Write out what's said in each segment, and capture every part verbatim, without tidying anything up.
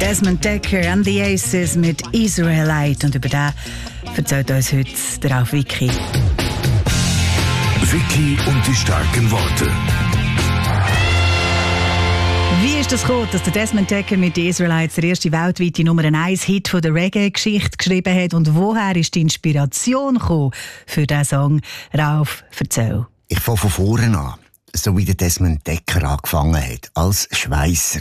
Desmond Dekker and the Aces mit Israelite. Und über den erzählt uns heute der Ralf Vicky. Vicky und die starken Worte. Wie ist das gekommen, dass der Desmond Dekker mit den Israelites der erste weltweite Nummer eins Hit von der Reggae-Geschichte geschrieben hat? Und woher ist die Inspiration gekommen für diesen Song? Ralf, erzähl. Ich fange von vorne an, so wie der Desmond Dekker angefangen hat, als Schweisser.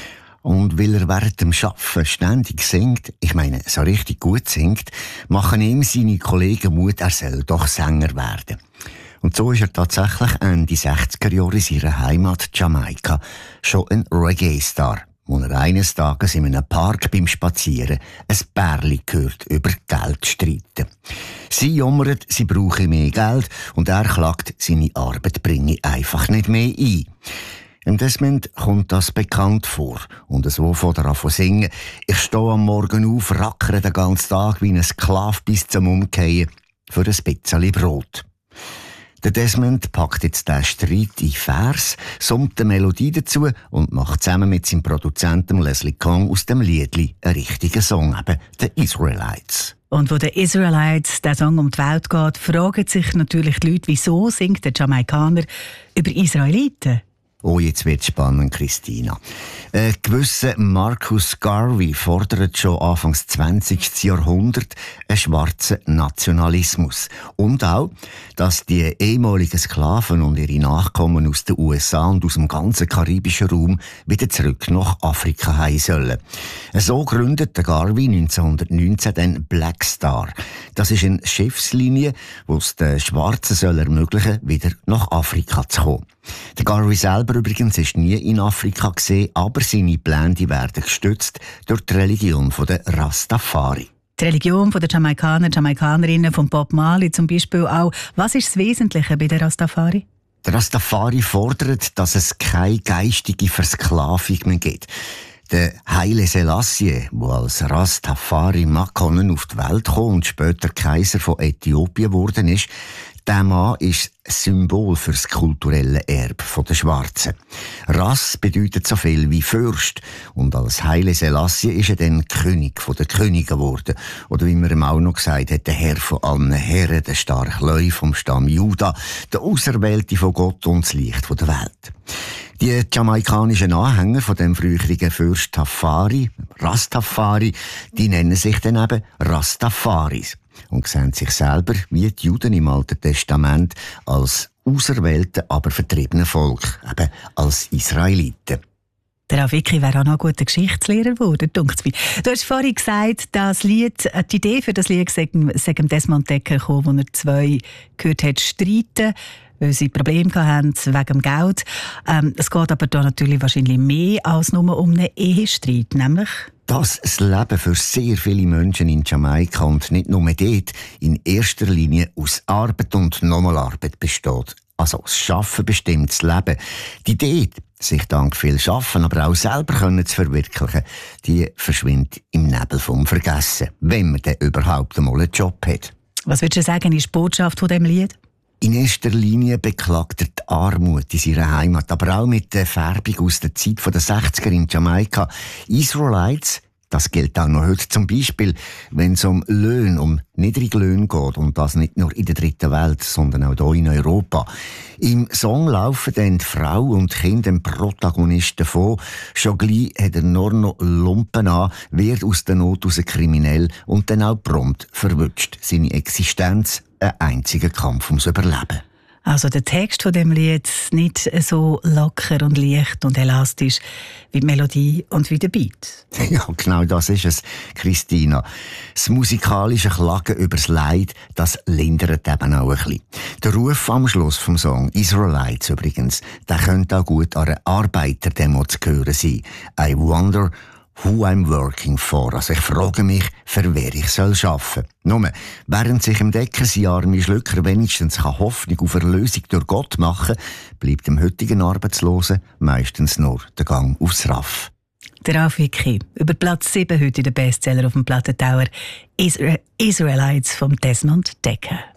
Und weil er während dem Arbeiten ständig singt, ich meine, so richtig gut singt, machen ihm seine Kollegen Mut, er soll doch Sänger werden. Und so ist er tatsächlich Ende sechziger Jahre in seiner Heimat Jamaika schon ein Reggae-Star, wo er eines Tages in einem Park beim Spazieren ein Pärli hört über Geld streiten. Sie jammert, sie brauche mehr Geld und er klagt, seine Arbeit bringe einfach nicht mehr ein. Im Desmond kommt das bekannt vor. Und so fängt er an zu singen. Ich stehe am Morgen auf, rackere den ganzen Tag wie ein Sklave bis zum Umkehren für ein bisschen Brot. Der Desmond packt jetzt den Streit in Vers, summt eine Melodie dazu und macht zusammen mit seinem Produzenten Leslie Kong aus dem Liedli einen richtigen Song, eben «The Israelites». Und wo der Israelites der Song um die Welt geht, fragen sich natürlich die Leute, wieso singt der Jamaikaner über Israeliten? Oh, jetzt wird's spannend, Christina. Ein gewisser Marcus Garvey fordert schon Anfangs zwanzigsten Jahrhundert einen schwarzen Nationalismus. Und auch, dass die ehemaligen Sklaven und ihre Nachkommen aus den U S A und aus dem ganzen karibischen Raum wieder zurück nach Afrika heim sollen. So gründet der Garvey neunzehnhundertneunzehn den Black Star. Das ist eine Schiffslinie, die es den Schwarzen soll ermöglichen, wieder nach Afrika zu kommen. Der Garvey selber übrigens ist nie in Afrika gesehen, aber seine Pläne werden gestützt durch die Religion der Rastafari. Die Religion der Jamaikaner, Jamaikanerinnen von Bob Marley zum Beispiel auch. Was ist das Wesentliche bei der Rastafari? Der Rastafari fordert, dass es keine geistige Versklavung mehr gibt. Der Haile Selassie, der als Rastafari Makonnen auf die Welt kam und später Kaiser von Äthiopien geworden ist, der Mann ist Symbol für das kulturelle Erbe der Schwarzen. Ras bedeutet so viel wie Fürst. Und als Haile Selassie ist er dann König der Könige geworden. Oder wie man ihm auch noch gesagt hat, der Herr von allen Herren, der starke Leu vom Stamm Juda, der Auserwählte von Gott und das Licht der Welt. Die jamaikanischen Anhänger von dem früheren Fürst Tafari, Rastafari, die nennen sich dann eben Rastafaris und sehen sich selber, wie die Juden im Alten Testament, als auserwählte, aber vertriebene Volk, eben als Israeliten. Der Ralf Vicky wäre auch noch ein guter Geschichtslehrer geworden, dunkt's mir. Du hast vorhin gesagt, das Lied, die Idee für das Lied sei dem Desmond Dekker gekommen, wo er zwei gehört hat streiten, weil sie Probleme hatten wegen dem Geld. Ähm, es geht aber da natürlich wahrscheinlich mehr als nur um einen Ehestreit, nämlich dass das Leben für sehr viele Menschen in Jamaika und nicht nur dort in erster Linie aus Arbeit und nochmal Arbeit besteht. Also das Schaffen bestimmt das Leben. Die Idee, sich dank viel Schaffen, aber auch selber können zu verwirklichen, die verschwindet im Nebel vom Vergessen, wenn man dann überhaupt einmal einen Job hat. Was würdest du sagen, ist die Botschaft von diesem Lied? In erster Linie beklagt er die Armut in seiner Heimat, aber auch mit der Färbung aus der Zeit der sechziger in Jamaika. Israelites, das gilt auch noch heute zum Beispiel, wenn es um Löhne, um niedrige Löhne geht, und das nicht nur in der dritten Welt, sondern auch hier in Europa. Im Song laufen dann die Frau und die Kinder dem Protagonisten davon. Schon gleich hat er nur noch Lumpen an, wird aus der Not aus kriminell und dann auch prompt verwünscht. Seine Existenz ein einziger Kampf ums Überleben. Also der Text von dem Lied nicht so locker und leicht und elastisch wie die Melodie und wie der Beat. Ja, genau das ist es, Christina. Das musikalische Klagen übers Leid, das lindert eben auch ein bisschen. Der Ruf am Schluss vom Song, Israelites übrigens, der könnte auch gut an einer Arbeiterdemo zu hören sein. I wonder who I'm working for. Also ich frage mich, für wer ich soll arbeiten. Nur, während sich im Dekker sein arme Schlücker wenigstens Hoffnung auf Erlösung durch Gott machen, bleibt dem heutigen Arbeitslosen meistens nur der Gang aufs Raff. Der Ralf Vicky, über Platz sieben heute der Bestseller auf dem Plattentauer, Isra- Israelites vom Desmond Dekker.